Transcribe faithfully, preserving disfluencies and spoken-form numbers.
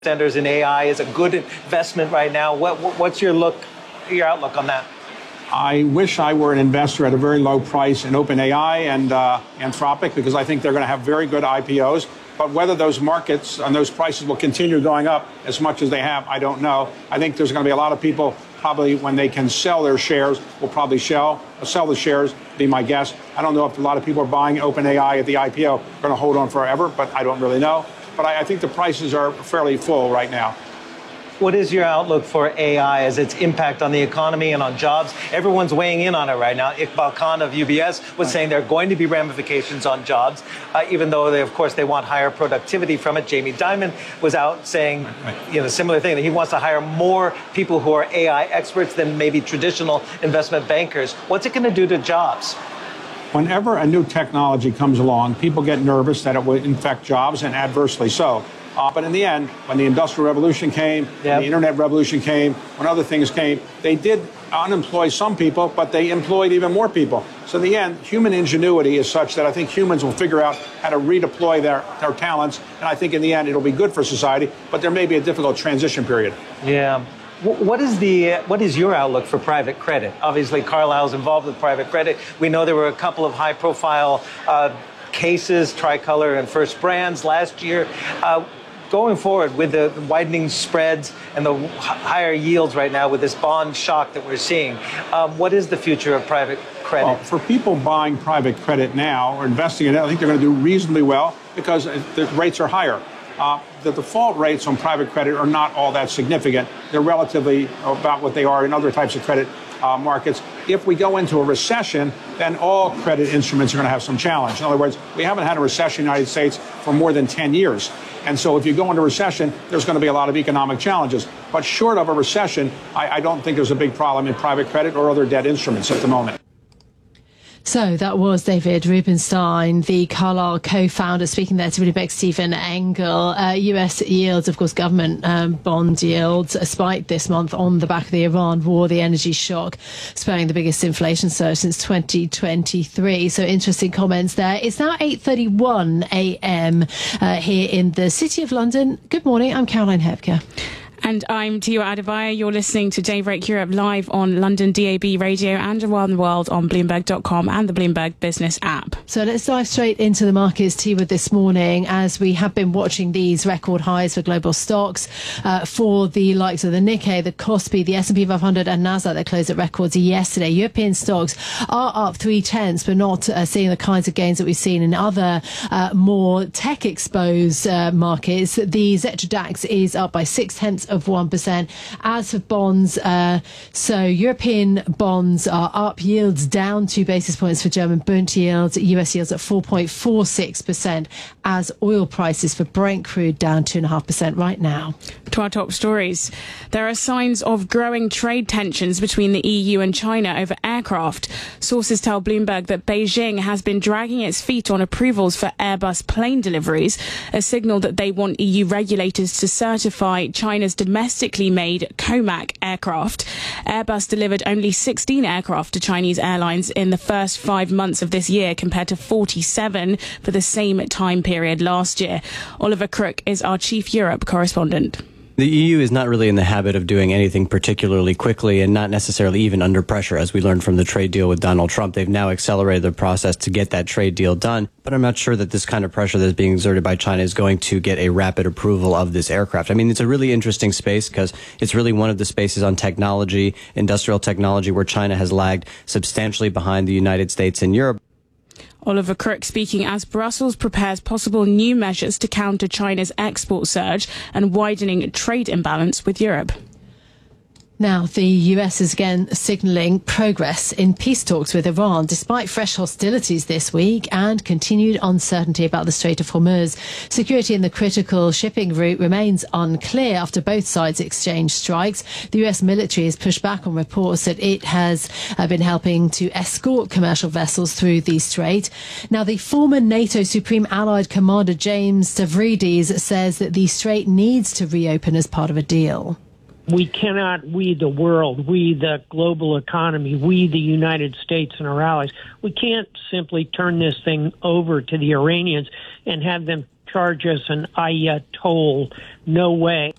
Centers in A I is a good investment right now. What, what's your look, your outlook on that? I wish I were an investor at a very low price in OpenAI and uh, Anthropic, because I think they're going to have very good I P Os. But whether those markets and those prices will continue going up as much as they have, I don't know. I think there's going to be a lot of people probably when they can sell their shares will probably sell, sell the shares, be my guess. I don't know if a lot of people are buying OpenAI at the I P O, going to hold on forever, but I don't really know. But I, I think the prices are fairly full right now. What is your outlook for A I as its impact on the economy and on jobs? Everyone's weighing in on it right now. Iqbal Khan of U B S was saying there are going to be ramifications on jobs, uh, even though, they, of course, they want higher productivity from it. Jamie Dimon was out saying, you know, similar thing, that he wants to hire more people who are A I experts than maybe traditional investment bankers. What's it going to do to jobs? Whenever a new technology comes along, people get nervous that it will infect jobs, and adversely so. Uh, but in the end, when the Industrial Revolution came, yep. when the Internet Revolution came, when other things came, they did unemploy some people, but they employed even more people. So in the end, human ingenuity is such that I think humans will figure out how to redeploy their, their talents. And I think in the end, it'll be good for society, but there may be a difficult transition period. Yeah. What is the what is your outlook for private credit? Obviously, Carlyle's involved with private credit. We know there were a couple of high-profile uh, cases, Tricolor and First Brands last year. Uh, going forward with the widening spreads and the higher yields right now with this bond shock that we're seeing, um, what is the future of private credit? Well, for people buying private credit now or investing in it, I think they're going to do reasonably well because the rates are higher. Uh, the default rates on private credit are not all that significant. They're relatively about what they are in other types of credit uh, markets. If we go into a recession, then all credit instruments are going to have some challenge. In other words, we haven't had a recession in the United States for more than ten years. And so if you go into recession, there's going to be a lot of economic challenges. But short of a recession, I, I don't think there's a big problem in private credit or other debt instruments at the moment. So that was David Rubenstein, the Carlyle co-founder, speaking there to Bloomberg's Stephen Engel. Uh, U S yields, of course, government um, bond yields spiked this month on the back of the Iran war, the energy shock, spurring the biggest inflation surge since twenty twenty-three. So interesting comments there. It's now eight thirty-one a m uh, here in the City of London. Good morning. I'm Caroline Hebke. And I'm Tiwa Adebaya. You're listening to Daybreak Europe live on London D A B radio and around the world on Bloomberg dot com and the Bloomberg Business app. So let's dive straight into the markets, Tiwa, this morning, as we have been watching these record highs for global stocks uh, for the likes of the Nikkei, the Kospi, the S and P five hundred and Nasdaq that closed at records yesterday. European stocks are up three tenths, but not uh, seeing the kinds of gains that we've seen in other uh, more tech-exposed uh, markets. The Xetra DAX is up by six tenths of one percent. As for bonds, uh, so European bonds are up, yields down two basis points for German Bund yields, U S yields at four point four six percent, as oil prices for Brent crude down two point five percent right now. To our top stories, there are signs of growing trade tensions between the E U and China over aircraft. Sources tell Bloomberg that Beijing has been dragging its feet on approvals for Airbus plane deliveries, a signal that they want E U regulators to certify China's domestically made Comac aircraft. Airbus delivered only sixteen aircraft to Chinese airlines in the first five months of this year, compared to forty-seven for the same time period last year. Oliver Crook is our chief Europe correspondent. The E U is not really in the habit of doing anything particularly quickly, and not necessarily even under pressure. As we learned from the trade deal with Donald Trump, they've now accelerated the process to get that trade deal done. But I'm not sure that this kind of pressure that's being exerted by China is going to get a rapid approval of this aircraft. I mean, it's a really interesting space because it's really one of the spaces on technology, industrial technology, where China has lagged substantially behind the United States and Europe. Oliver Crook speaking as Brussels prepares possible new measures to counter China's export surge and widening trade imbalance with Europe. Now, the U S is again signalling progress in peace talks with Iran, despite fresh hostilities this week and continued uncertainty about the Strait of Hormuz. Security in the critical shipping route remains unclear after both sides exchanged strikes. The U S military has pushed back on reports that it has uh, been helping to escort commercial vessels through the strait. Now, the former NATO Supreme Allied Commander James Stavridis says that the strait needs to reopen as part of a deal. We cannot, we the world, we the global economy, we the United States and our allies, we can't simply turn this thing over to the Iranians and have them charge us an ayatollah. No way.